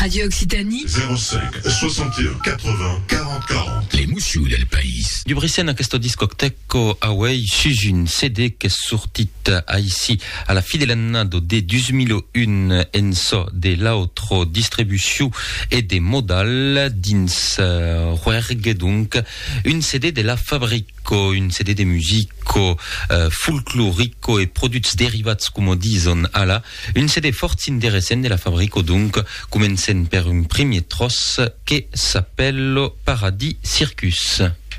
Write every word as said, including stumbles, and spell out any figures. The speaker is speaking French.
Radio Occitanie. zéro cinq soixante et un quatre-vingts quarante quarante. Les Moussioul del País. Du Brissen a questo discoteco Hawaii Shijun C D che sortit a ici alla fine dell'anno de duemilauno enso de l'altro distribution e de modal dins uh, Huergue donc une C D de la Fabrico, une C D de musico uh, folklorico e produits derivats come dison alla, une C D forte interessante de la Fabrico donc commencen per un premier tros che s'appelle Paradis Circus.